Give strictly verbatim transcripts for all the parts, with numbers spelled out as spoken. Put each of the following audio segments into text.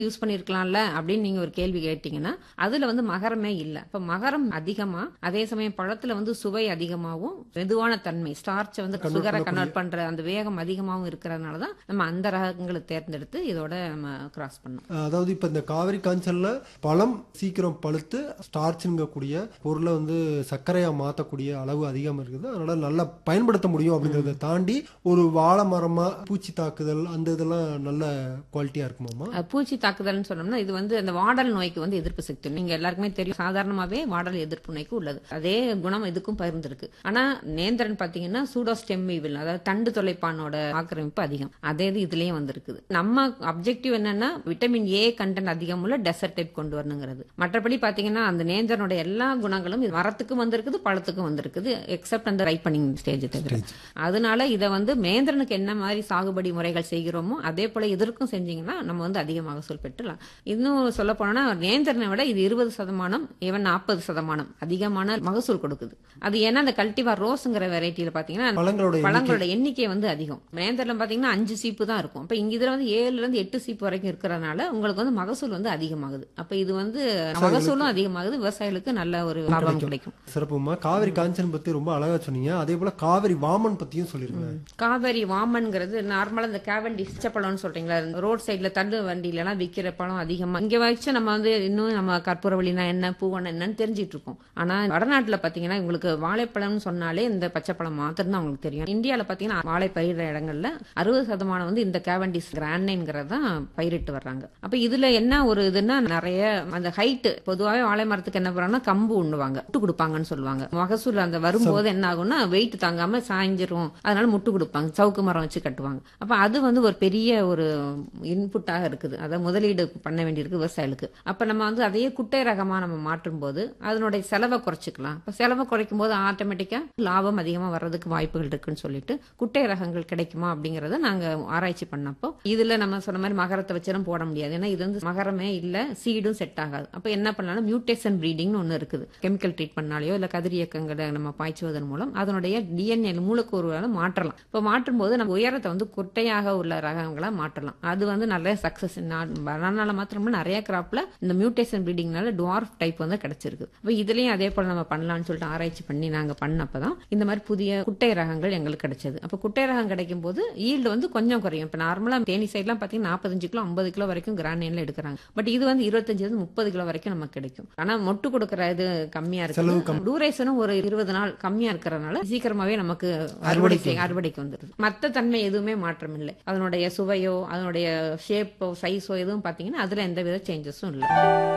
Use பண்ணிருக்கலாம்ல அப்படின்னு நீங்க ஒரு கேள்வி கேட்டீங்கன்னா அதுல வந்து மகரமே இல்ல. இப்ப மகரம் அதிகமா, அதே சமயம் பழத்துல வந்து சுவை அதிகமாகவும் மெதுவான தன்மை ஸ்டார்ச்சை வந்து சுகரை கன்வெர்ட் பண்ற அந்த வேகம் அதிகமாகவும் இருக்கிறதுனாலதான் நம்ம அந்த ரகங்களை தேர்ந்தெடுத்து இதோட நம்ம கிராஸ் பண்ணோம். அதாவது இப்ப இந்த காவிரி காய்ச்சல்ல பழம் சீக்கிரம் பழுத்து ஸ்டார்ச்ங்க கூடிய பொருளை வந்து சர்க்கரையா மாத்தக்கூடிய அளவு அதிகமா இருக்குது. அதனால நல்லா பயன்படுத்த முடியும் அப்படிங்கறத தாண்டி ஒரு வாழை மரமா பூச்சி தாக்குதல் அந்த இதெல்லாம் நல்ல குவாலிட்டியா இருக்குமாமா? பூச்சி தாக்குதல்னு சொன்னோம்னா இது வந்து அந்த வாடல் நோய்க்கு வந்து எதிர்ப்பு சக்தி நீங்க எல்லாருக்குமே தெரியும். சாதாரணமாவே வாடல் எதிர்ப்பு நோய்க்கு உள்ளது. அதே குணம் இதுக்கும் பகிர்ந்திருக்கு. ஆனா நேந்திரன் பாத்தீங்கன்னா சூடோஸ்டெம் வீவில், அதாவது தண்டு தொலைப்பானோட ஆக்கிரமிப்பு அதிகம். அதே இது இதுலயும் வந்திருக்குது. நம்ம அப்ஜெக்டிவ் என்னன்னா விட்டமின் ஏ கண்டென்ட் அதிகம் உள்ள டெசர்ட் டைப் கொண்டு வரணுங்கிறது. மற்றபடி பாத்தீங்கன்னா அந்த நேந்திரனோட எல்லா குணங்களும் மரத்துக்கும் வந்திருக்குது, பழத்துக்கும் வந்திருக்குது, எக்ஸப்ட் அந்த ரைப்பனிங் ஸ்டேஜ் தவிர. அதனால இதை வந்து நேந்திரனுக்கு என்ன மாதிரி சாகுபடி முறைகள் செய்கிறோமோ அதே போல இதற்கும் செஞ்சீங்கன்னா நம்ம வந்து அதிக மகசூல் பெற்றுலாம். இன்னும் சொல்ல போனா நேந்திரனை விட இது இருபது சதமானம் ஈவன் நாற்பது சதமானம் அதிகமான மகசூல் கொடுக்குது. அது ஏன்னா அந்த கல்டிவார் ரோஸ்ங்கிற வெரைட்டியில பாத்தீங்கன்னா பழங்களோட எண்ணிக்கை வந்து அதிகம். நேந்திரம் பாத்தீங்கன்னா அஞ்சு சீப்பு தான் இருக்கும். அப்ப இங்க இதுல வந்து ஏழுல இருந்து எட்டு சீப்பு வரைக்கும் இருக்கிறதுனால உங்களுக்கு வந்து மகசூல் வந்து அதிகமாகுது. அப்ப இது வந்து மகசூலும் அதிகமாகுது, விவசாயிகளுக்கு நல்ல ஒரு லாபம் கிடைக்கும். சிறப்புமா. காவிரி காஞ்சன் பத்தி ரொம்ப அழகா சொன்னீங்க. அதே போல காவிரி வாமன் பத்தியும் சொல்லிருக்கேன். காவிரி வாமன்ங்கிறது நார்மலா இந்த கேவண்டி பழம்னு சொல்றீங்களா, ரோட் சைட்ல தள்ளு வண்டியில எல்லாம் விக்கிற பழம் அதிகமா இங்க வச்சு நம்ம வந்து இன்னும் நம்ம கற்பூரவள்ளினா என்ன, பூவன என்னன்னு தெரிஞ்சிட்டு இருக்கோம். ஆனா வடநாட்டுல பாத்தீங்கன்னா உங்களுக்கு வாழைப்பழம்னு சொன்னாலே இந்த பச்சை பழம் மாத்திரம் தான் உங்களுக்கு தெரியும். இந்தியாவில பாத்தீங்கன்னா வாழை பயிரிடுற இடங்கள்ல அறுபது சதமானம் வந்து இந்த கேவண்டிஸ் கிராண்ட்ங்கிறதான் பயிரிட்டு வர்றாங்க. அப்ப இதுல என்ன ஒரு இதுன்னா நிறைய அந்த ஹைட் பொதுவாகவே வாழை மரத்துக்கு என்ன பண்றாங்கன்னா கம்பு உண்ணுவாங்க, முட்டு கொடுப்பாங்கன்னு சொல்லுவாங்க. மகசூல் அந்த வரும்போது என்ன ஆகும்னா வெயிட் தாங்காம சாய்ஞ்சிரும், அதனால முட்டு கொடுப்பாங்க, சவுக்கு மரம் வச்சு கட்டுவாங்க. அப்ப அது வந்து ஒரு பெரிய ஒரு இன்புட்டாக இருக்குது. அதை முதலீடு பண்ண வேண்டியிருக்கு விவசாயிகளுக்கு. அப்ப நம்ம வந்து அதையே குட்டை ரகமா நம்ம மாற்றும் போது அதனுடைய செலவை குறைச்சிக்கலாம். இப்ப செலவை குறைக்கும் போது ஆட்டோமேட்டிக்கா லாபம் அதிகமா வர்றதுக்கு வாய்ப்புகள் இருக்குன்னு சொல்லிட்டு குட்டை ரகங்கள் கிடைக்குமா அப்படிங்கறத நாங்க ஆராய்ச்சி பண்ணப்போ இதுல நம்ம சொன்ன மாதிரி மகரத்தை வச்சிடும் போட முடியாது. ஏன்னா இது வந்து மகரமே இல்ல, சீடும் செட் ஆகாது. அப்ப என்ன பண்ணலாம், மியூட்டேஷன் பிரீடிங் ஒன்னு இருக்குது. கெமிக்கல் ட்ரீட் பண்ணாலையோ இல்ல கதிர் இயக்கங்களை நம்ம பாய்ச்சுவதன் மூலம் அதனுடைய டிஎன்ஏ மூலக்கூறுகளை மாற்றலாம். இப்ப மாற்றும் போது நம்ம உயரத்தை வந்து குட்டையாக உள்ள ரகங்களை மாற்றலாம். அது வந்து நல்ல சக்சஸ். பனானால மாத்திரம் நிறைய கிராப்ல இந்த மியூட்டேஷன் பிரீடிங்னால டுவார்ஃப் டைப் வந்து கிடைச்சிருக்கு. அப்ப இதுலயும் அதே போல நம்ம பண்ணலாம்னு சொல்லிட்டு ஆராய்ச்சி பண்ணி நாங்க பண்ணப்பதான் இந்த மாதிரி புதிய குட்டை ரகங்கள் எங்களுக்கு கிடைச்சது. அப்ப குட்டை ரகம் கிடைக்கும் போது ஈல்டு வந்து கொஞ்சம் குறையும். இப்ப நார்மலா தேனி சைட்லாம் பாத்தீங்கன்னா நாற்பத்தஞ்சு கிலோ ஐம்பது கிலோ வரைக்கும் கிராண்டியன்ல எடுக்கிறாங்க. பட் இது வந்து இருபத்தஞ்சு இருந்து முப்பது கிலோ வரைக்கும் நமக்கு கிடைக்கும். ஆனா மொட்டு கொடுக்கற இது கம்மியா இருக்கு. டூரேஷனும் ஒரு இருபது நாள் கம்மியா இருக்கிறதுனால சீக்கிரமாவே நமக்கு அறுவடை அறுவடைக்கு வந்துருது. மத்த தன்மை எதுவுமே மாற்றம் இல்லை. அதனுடைய சுவையோ அதனுடைய ஷேப்போ சைஸோ எதுவும் பாத்தீங்கன்னா அதுல எந்த வித சேஞ்சஸும் இல்லை.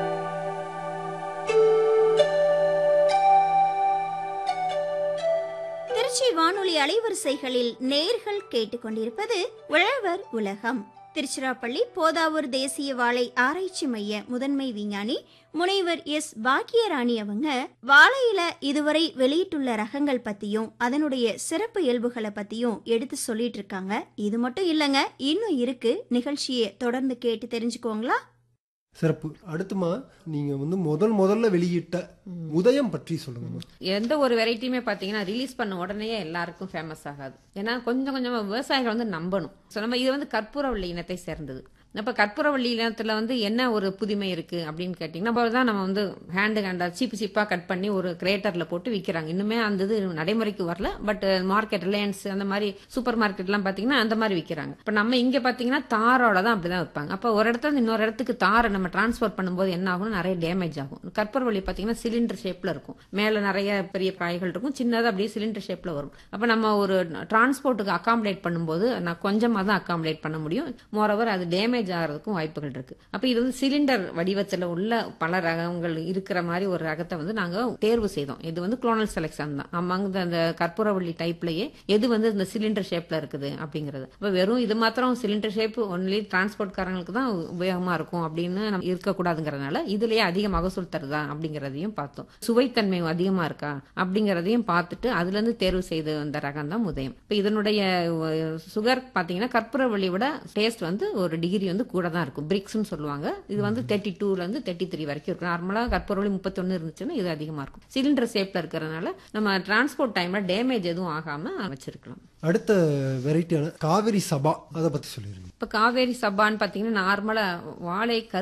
திருச்சி வானொலி அலைவரிசைகளில் நேர்கள் கேட்டுக்கொண்டிருப்பது உழவர் உலகம். திருச்சிராப்பள்ளி போதாவூர் தேசிய வாழை ஆராய்ச்சி மைய முதன்மை விஞ்ஞானி முனைவர் எஸ் பாக்கியராணி அவங்க வாழையில இதுவரை வெளியிட்டுள்ள ரகங்கள் பத்தியும் அதனுடைய சிறப்பு இயல்புகளை பத்தியும் எடுத்து சொல்லிட்டு இருக்காங்க. இது மட்டும் இல்லங்க, இன்னும் இருக்கு. நிகழ்ச்சியை தொடர்ந்து கேட்டு தெரிஞ்சுக்கோங்களா? சிறப்பு. அடுத்துமா நீங்க வந்து முதல் முதல்ல வெளியிட்ட உதயம் பற்றி சொல்லுங்க. எந்த ஒரு வெரைட்டியுமே பாத்தீங்கன்னா ரிலீஸ் பண்ண உடனே எல்லாருக்கும் ஃபேமஸ் ஆகாது. ஏன்னா கொஞ்சம் கொஞ்சமா விவசாயிகள் வந்து நம்பணும். நம்ம இது வந்து கற்பூரவள்ளி இனத்தை சேர்ந்தது. அப்ப கற்பூரவள்ளி இனத்துல வந்து என்ன ஒரு புதுமை இருக்கு அப்படின்னு கேட்டீங்கன்னா தான் நம்ம வந்து ஹேண்டு ஹேண்டா சீப்பு சீப்பா கட் பண்ணி ஒரு கிரேட்டர்ல போட்டு விற்கிறாங்க. இன்னுமே அந்த இது நடைமுறைக்கு வரல. பட் மார்க்கெட் ரிலையன்ஸ் அந்த மாதிரி சூப்பர் மார்க்கெட் எல்லாம் பாத்தீங்கன்னா அந்த மாதிரி விற்கிறாங்க. இப்ப நம்ம இங்க பாத்தீங்கன்னா தாரோட தான் அப்படிதான் வைப்பாங்க. அப்ப ஒரு இடத்துல இன்னொரு இடத்துக்கு தாரை நம்ம டிரான்ஸ்போர்ட் பண்ணும்போது என்ன ஆகும், நிறைய டேமேஜ் ஆகும். கற்பூரவள்ளி பாத்தீங்கன்னா சிலிண்டர் ஷேப்ல இருக்கும். மேல நிறைய பெரிய காய்கள் இருக்கும், சின்னதா அப்படியே சிலிண்டர் ஷேப்ல வரும். அப்ப நம்ம ஒரு டிரான்ஸ்போர்ட்டுக்கு அகாமடேட் பண்ணும்போது நான் கொஞ்சமா தான் அகாமடேட் பண்ண முடியும். மோரோவர் அது டேமேஜ் ஆகிறதுக்கும் வாய்ப்புகள் இருக்கு. அப்ப இது வந்து சிலிண்டர் வடிவத்துல உள்ள பல ரகங்கள் இருக்கிற மாதிரி ஒரு ரகத்தை வந்து நாங்க தேர்வு செய்தோம். இது வந்து குளோனல் செலக்ஷன் தான். அமங்க அந்த கற்பூரவள்ளி டைப்லயே எது வந்து இந்த சிலிண்டர் ஷேப்ல இருக்குது அப்படிங்கிறது. அப்ப வெறும் இது மாத்திரம் சிலிண்டர் ஷேப் ஒன்லி டிரான்ஸ்போர்ட் காரங்களுக்கு தான் உபயோகமா இருக்கும் அப்படின்னு நம்ம இருக்கக்கூடாதுங்கிறதுனால இதுலயே அதிக மகசூல் தருதா அப்படிங்கறதையும் பார்த்தோம். சுவைத்தன்மை அதிகமா இருக்கா அப்படிங்கறதையும் பார்த்துட்டு அதுல இருந்து தேர்வு செய்து வந்த ரகம் தான் உதயம். இப்ப இதனுடைய சுகர் பாத்தீங்கன்னா கற்பூரவள்ளியோட டேஸ்ட் வந்து ஒரு டிகிரி வந்து கூட தான் இருக்கும். பிரிக்ஸ்னு சொல்லுவாங்க. இது வந்து தேர்ட்டி டூல இருந்து தேர்ட்டி த்ரீ வரைக்கும் இருக்கும். நார்மலா கற்பூரவள்ளி முப்பத்தி ஒன்னு இருந்துச்சுன்னா இது அதிகமா இருக்கும். சிலிண்டர் ஷேப்ல இருக்கிறதுனால நம்ம டிரான்ஸ்போர்ட் டைம்ல டேமேஜ் எதுவும் ஆகாம வச்சிருக்கலாம். அடுத்த வெரைட்டியான காவிரி சபா அதை பத்தி சொல்லிருங்க. இப்ப இப்ப காவேரி சப்பான்னு பாத்தீங்கன்னா நார்மலா வாழை